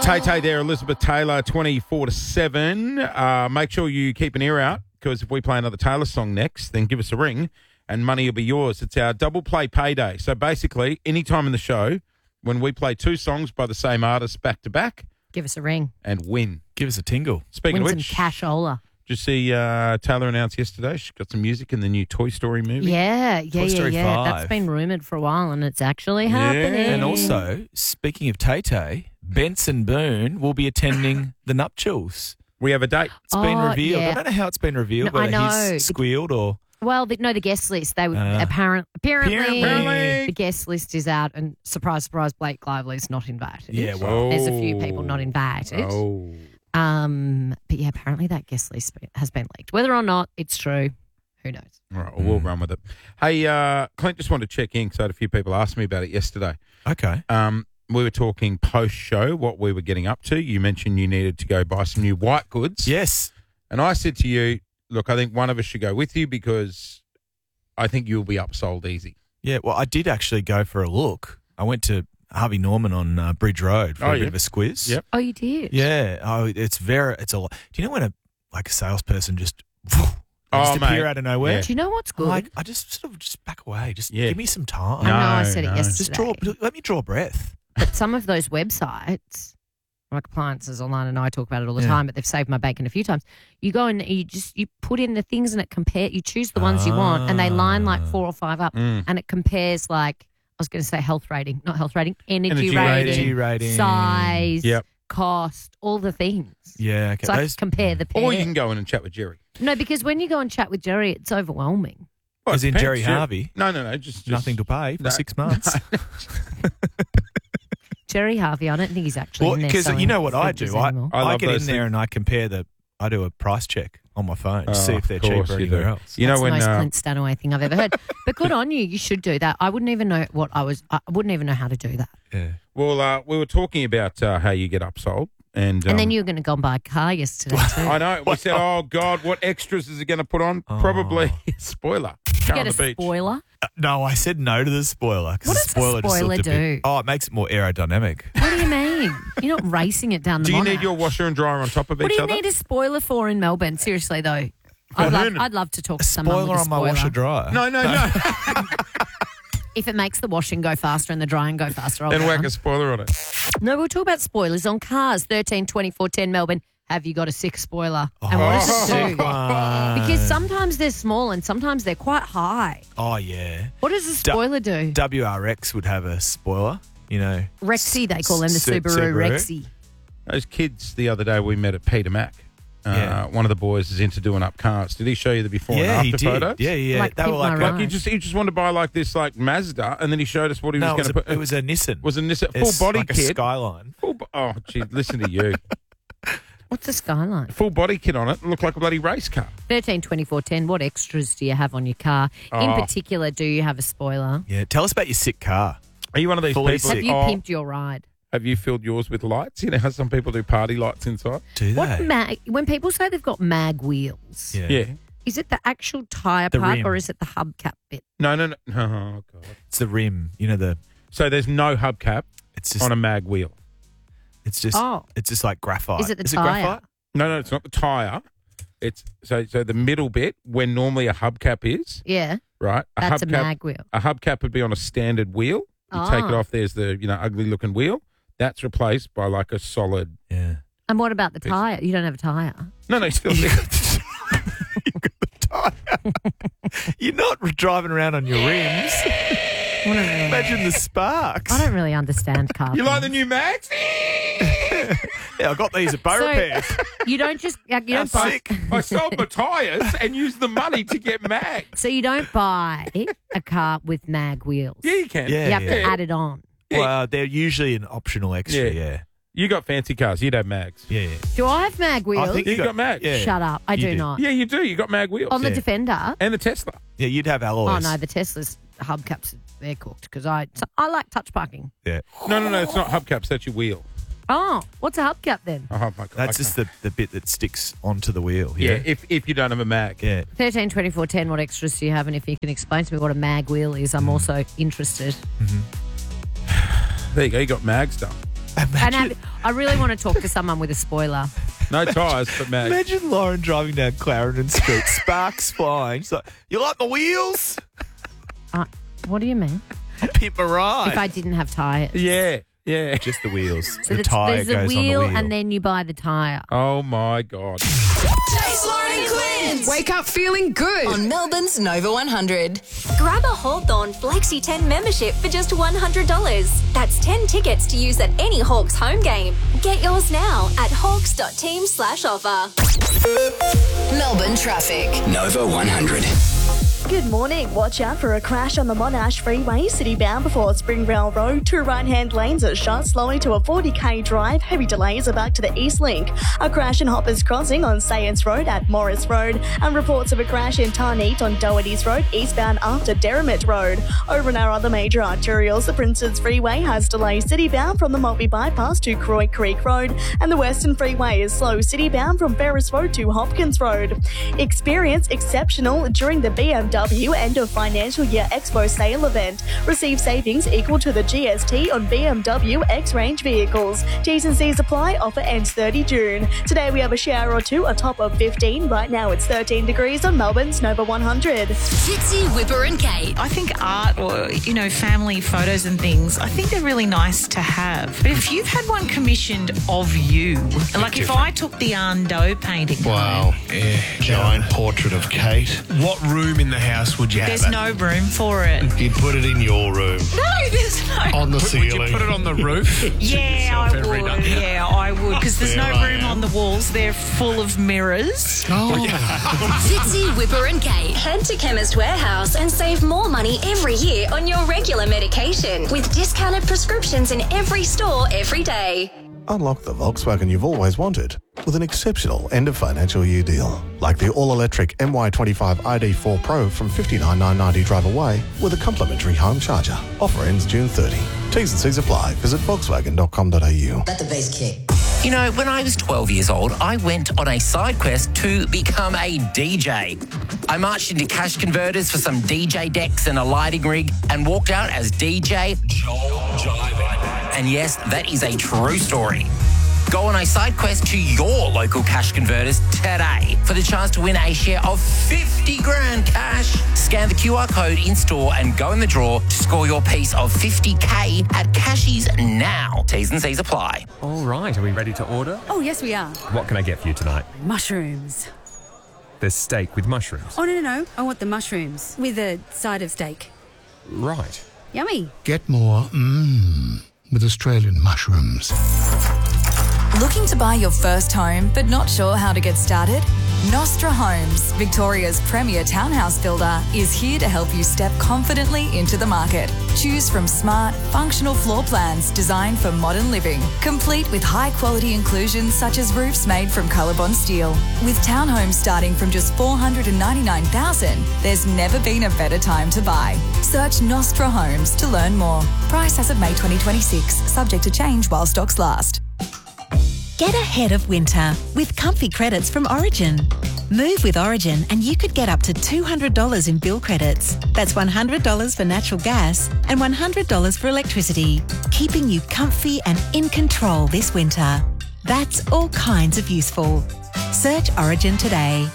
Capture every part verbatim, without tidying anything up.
Tay Tay there, Elizabeth Taylor, twenty-four to seven. Uh, make sure you keep an ear out, because if we play another Taylor song next, then give us a ring and money will be yours. It's our double play payday. So basically, any time in the show, when we play two songs by the same artist back to back, give us a ring and win. Give us a tingle. Speaking win of which, some cashola. did you see uh, Taylor announced yesterday she's got some music in the new Toy Story movie? Yeah, yeah, Toy yeah, Story yeah. five. That's been rumoured for a while and it's actually Yeah. happening. And also, speaking of Tay Tay, Benson Boone will be attending the nuptials. We have a date. It's been Oh, revealed. yeah. I don't know how it's been revealed, No, I whether know. he's squealed or... Well, the, no, the guest list. They would Uh, apparent, apparently, apparently. the guest list is out, and surprise, surprise, Blake Lively's not invited. Yeah, well, There's a few people not invited. Oh. Um, but yeah, apparently that guest list has been leaked. Whether or not it's true, who knows? All right, well, we'll run with it. Hey, uh, Clint, just wanted to check in because I had a few people ask me about it yesterday. okay. Um, we were talking post-show, what we were getting up to. You mentioned you needed to go buy some new white goods. Yes. And I said to you, look, I think one of us should go with you because I think you'll be upsold easy. Yeah, well, I did actually go for a look. I went to Harvey Norman on uh, Bridge Road for Oh, a yeah. bit of a squiz. Yep. Oh, you did? Yeah. Oh, it's very, it's a lot. Do you know when a, like a salesperson just, just Oh, appear mate. out of nowhere? Yeah. Do you know what's good? I, I just sort of just back away. Just Yeah. give me some time. I know No, I said no. it yesterday. Just draw, let me draw breath. But some of those websites, like Appliances Online, and I talk about it all the Yeah. time, but they've saved my bacon a few times. You go and you just you put in the things and it compare. You choose the ones you want, and they line like four or five up, Mm. and it compares like I was going to say health rating, not health rating, energy, Energy rating, rating. Energy rating. size, Yep. cost, all the things. Yeah, okay. So I Those- can compare the pair. Or you can go in and chat with Jerry. No, because when you go and chat with Jerry, it's overwhelming. Well, As it in depends, Jerry Jerry- Harvey? No, no, no. Just, just nothing to pay for No. six months. Jerry Harvey, I don't think he's actually Well, in there because selling you know what I fridges do, I, anymore. I I, love get in those there things. and I compare the. I do a price check on my phone to see Oh, if they're of course cheaper you anywhere do. else. You know That's when the most uh, Clint Stanaway thing I've ever heard. But good on you. You should do that. I wouldn't even know what I was. I wouldn't even know how to do that. Yeah. well, uh, we were talking about uh, how you get upsold, and um, And then you were going to go and buy a car yesterday too. I know. We said, "Oh God, what extras is it going to put on?" Oh. Probably spoiler. you Car get on a the beach. spoiler. Uh, no, I said no to the spoiler. 'cause What the does the spoiler just spoiler looked a bit- do? Oh, it makes it more aerodynamic. What do you mean? You're not racing it down the Do you Monash. need your washer and dryer on top of What each do you other? need a spoiler for in Melbourne? Seriously though, I'd love, I'd love to talk A to someone spoiler with a on my spoiler. washer dryer. No, no, no. If it makes the washing go faster and the drying go faster, I'll Then go whack on. a spoiler on it. No, we'll talk about spoilers on cars. thirteen twenty-four ten Melbourne. Have you got a sick spoiler? Oh, and what does it sick do? one. Because sometimes they're small and sometimes they're quite high. Oh, yeah. What does a spoiler do? W R X would have a spoiler, you know. Rexy, they call them the Su- Subaru, Subaru. Rexy. Those kids the other day we met at Peter Mac. Uh, Yeah. One of the boys is into doing up cars. Did he show you the before yeah, and after he did. photos? Yeah, yeah. Like they were Pimp like, My like Like he Right. just he just wanted to buy like this like Mazda, and then he showed us what he no, was it was, going to a, put. it was a Nissan. was a Nissan It's full body like a kit. Skyline. Full, bo- oh, gee, listen to you. What's a Skyline? Full body kit on it. Looked like a bloody race car. thirteen twenty-four ten. What extras do you have on your car? In Oh. particular, do you have a spoiler? Yeah, tell us about your sick car. Are you one of these Fully people? sick. Have you oh, pimped your ride? have you filled yours with lights? You know how some people do party lights inside? Do What they? mag? When people say they've got mag wheels, yeah. Yeah. is it the actual tyre The part rim. or is it the hubcap bit? No, no, no. Oh God. It's the rim. You know the. So there's no hubcap It's just. on a mag wheel. it's just. Oh. It's just like graphite. Is it the Is tyre? It graphite? No, no, it's not the tyre. It's so so the middle bit where normally a hubcap is, Yeah, right? A that's a hubcap, mag wheel. A hubcap would be on a standard wheel. You take it Ah. off. There's the you know ugly looking wheel. That's replaced by like a solid. Yeah. And what about the Piece. tyre? You don't have a tyre. No, no, still. You've got the tyre. You're not driving around on your rims. I don't really, Imagine the sparks. I don't really understand car. You like the things. new Max? Yeah, I got these at Bow So- Repairs. You don't just you How don't buy, sick. I sold my tyres and used the money to get Max. so you don't buy a car with mag wheels. Yeah, you can. Yeah. You have to yeah. add it on. Well, they're usually an optional extra. Yeah. Yeah. You got fancy cars. You'd have mags. Yeah. yeah. Do I have mag wheels? I think You got Max. Yeah. Shut up. I You do do. not. Yeah, you do. You got mag wheels. On the Yeah. Defender. And the Tesla. Yeah, you'd have Oh alloys. no, the Tesla's hubcaps they're cooked because I I like touch parking. Yeah. No, no, no. It's not hubcaps. That's your wheel. Oh, what's a hubcap then? Oh, my God. That's Okay. just the, the bit that sticks onto the wheel. Yeah, Yeah. if, if you don't have a mag. Yeah. Thirteen twenty four ten. What extras do you have? And if you can explain to me what a mag wheel is, I'm also interested. There you go. You got mags done. And have, I really want to talk to someone with a spoiler. No tyres, but Mag. Imagine Lauren driving down Clarendon Street, sparks flying. She's like, you like my wheels? Uh, what do you mean? I'll pimp my ride. If I didn't have tyres. Yeah, yeah. Just the wheels. So the it's- tyre there's goes a wheel, on the wheel. and then you buy the tyre. Oh, my God. Chase, Lauren and Quince. Wake up feeling good. On Melbourne's Nova one hundred. Grab a Hawthorn Flexi ten membership for just one hundred dollars. That's ten tickets to use at any Hawks home game. Get yours now at hawks.team slash offer. Melbourne traffic. Nova one hundred. Good morning. Watch out for a crash on the Monash Freeway, city bound before Springvale Road. Two right-hand lanes are shut, slowing to a forty k drive. Heavy delays are back to the East Link. A crash in Hoppers Crossing on Sayers Road at Morris Road. And reports of a crash in Tarneet on Doherty's Road, eastbound after Derrimut Road. Over in our other major arterials, the Princes Freeway has delays city bound from the Maltby Bypass to Croy Creek Road. And the Western Freeway is slow city bound from Ferris Road to Hopkins Road. Experience exceptional during the B M W End of Financial Year Expo Sale event. Receive savings equal to the G S T on B M W X-Range vehicles. T's and C's apply. Offer ends thirty June. Today we have a shower or two, a top of fifteen. Right now it's thirteen degrees on Melbourne's Nova one hundred. Fitzy, Whipper and Kate. I think art or, you know, family photos and things, I think they're really nice to have. But if you've had one commissioned of you, like if I took the Arndo painting. Wow. Yeah. Giant portrait of Kate. What room in the house would you have There's it? no room for it. You'd put it in your room. No, there's no. On the ceiling. Would you put it on the roof? Yeah, I would. Yeah, I would. Because there's There no I room am. on the walls. They're full of mirrors. Oh, Fitzy, Whipper and Kate. Head to Chemist Warehouse and save more money every year on your regular medication with discounted prescriptions in every store every day. Unlock the Volkswagen you've always wanted with an exceptional end of financial year deal. Like the all-electric M Y twenty-five I D four Pro from fifty-nine thousand nine hundred ninety drive away with a complimentary home charger. Offer ends June thirtieth. T's and C's apply. Visit volkswagen dot com dot a u. Let the bass kick. You know, when I was twelve years old, I went on a side quest to become a D J. I marched into cash converters for some D J decks and a lighting rig and walked out as D J Joel Jive. And yes, that is a true story. Go on a side quest to your local cash converters today for the chance to win a share of fifty grand cash. Scan the Q R code in store and go in the draw to score your piece of fifty K at Cashies now. T's and C's apply. All right, are we ready to order? Oh, yes, we are. What can I get for you tonight? Mushrooms. There's steak with mushrooms. Oh, no, no, no. I want the mushrooms with a side of steak. Right. Yummy. Get more mmm with Australian mushrooms. Looking to buy your first home but not sure how to get started? Nostra Homes, Victoria's premier townhouse builder, is here to help you step confidently into the market. Choose from smart, functional floor plans designed for modern living, complete with high-quality inclusions such as roofs made from Colorbond steel. With townhomes starting from just four hundred ninety-nine thousand dollars, there's never been a better time to buy. Search Nostra Homes to learn more. Price as of May twenty twenty-six, subject to change while stocks last. Get ahead of winter with comfy credits from Origin. Move with Origin and you could get up to two hundred dollars in bill credits. That's one hundred dollars for natural gas and one hundred dollars for electricity, keeping you comfy and in control this winter. That's all kinds of useful. Search Origin today.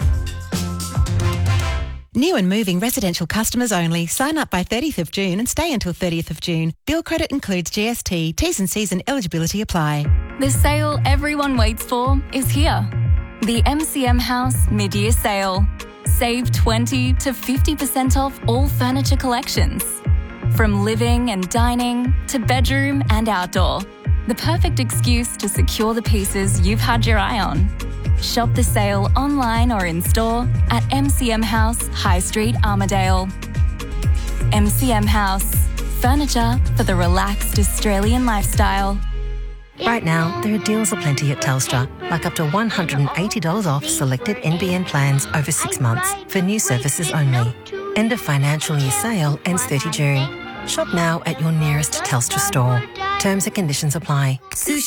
New and moving residential customers only. Sign up by thirtieth of June and stay until thirtieth of June. Bill credit includes G S T, T's and C's and eligibility apply. The sale everyone waits for is here. The M C M House Mid-Year Sale. Save twenty to fifty percent off all furniture collections. From living and dining to bedroom and outdoor. The perfect excuse to secure the pieces you've had your eye on. Shop the sale online or in store at M C M House, High Street, Armadale. M C M House. Furniture for the relaxed Australian lifestyle. Right now, there are deals aplenty at Telstra, like up to one hundred eighty dollars off selected N B N plans over six months for new services only. End of financial year sale ends thirtieth of June. Shop now at your nearest Telstra store. Terms and conditions apply.